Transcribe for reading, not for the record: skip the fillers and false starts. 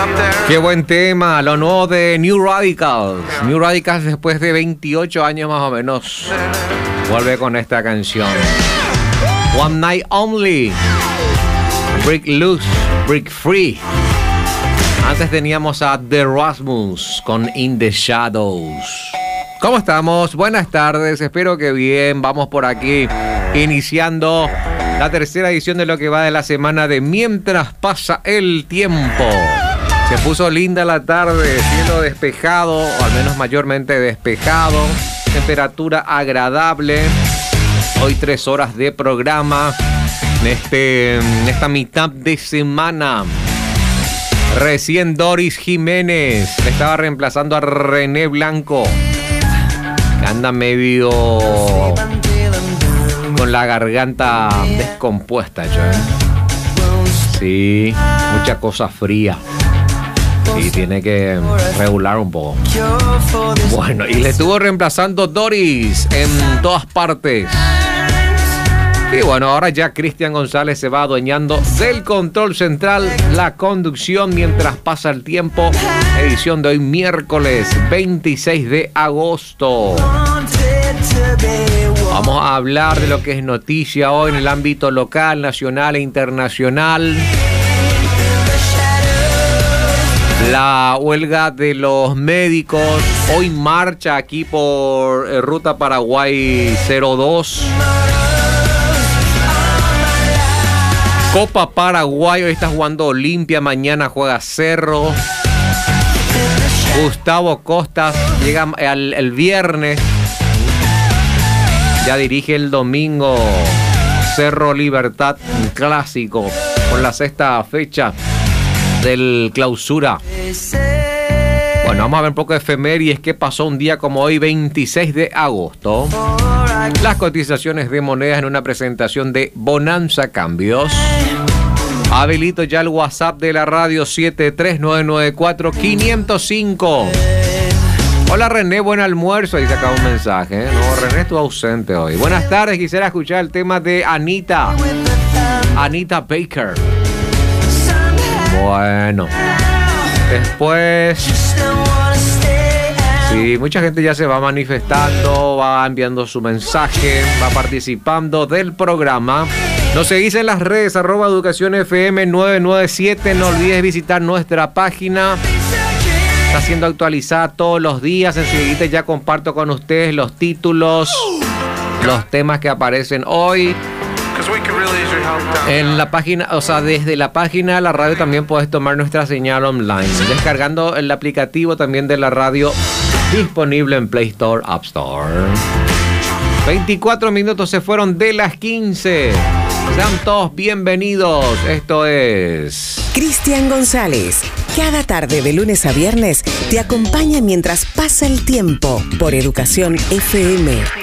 Qué buen tema, lo nuevo de New Radicals. New Radicals después de 28 años más o menos vuelve con esta canción. One Night Only, Break Loose, Break Free. Antes teníamos a The Rasmus con In the Shadows. ¿Cómo estamos? Buenas tardes, espero que bien. Vamos por aquí iniciando la tercera edición de lo que va de la semana de Mientras Pasa el Tiempo. Se puso linda la tarde, cielo despejado, o al menos mayormente despejado, temperatura agradable. Hoy 3 horas de programa en esta mitad de semana. Recién Doris Jiménez estaba reemplazando a René Blanco, que anda medio con la garganta descompuesta, Sí, mucha cosa fría. Y tiene que regular un poco. Bueno, y le estuvo reemplazando Doris en todas partes. Y bueno, ahora ya Cristian González se va adueñando del control central, la conducción mientras pasa el tiempo. Edición de hoy miércoles 26 de agosto. Vamos a hablar de lo que es noticia hoy en el ámbito local, nacional e internacional. La huelga de los médicos, hoy marcha aquí por Ruta Paraguay 02. Copa Paraguay, hoy está jugando Olimpia, mañana juega Cerro. Gustavo Costas llega el viernes, ya dirige el domingo Cerro Libertad, un clásico por la 6ª fecha del clausura. Bueno, vamos a ver un poco de efemérides. ¿Qué pasó un día como hoy, 26 de agosto? Las cotizaciones de monedas en una presentación de Bonanza Cambios. Habilito ya el WhatsApp de la radio 73994-505. Hola René, buen almuerzo. Ahí se acaba un mensaje. No, René estuvo ausente hoy. Buenas tardes, quisiera escuchar el tema de Anita Baker. Bueno, después, sí, mucha gente ya se va manifestando, va enviando su mensaje, va participando del programa. Nos seguís en las redes, @EducaciónFM997. No olvides visitar nuestra página. Está siendo actualizada todos los días. Enseguida ya comparto con ustedes los títulos, los temas que aparecen hoy. En la página, o sea, desde la página de la radio también puedes tomar nuestra señal online, descargando el aplicativo también de la radio, disponible en Play Store, App Store. 24 minutos se fueron de las 15. Sean todos bienvenidos. Esto es Cristian González. Cada tarde de lunes a viernes te acompaña mientras pasa el tiempo por Educación FM.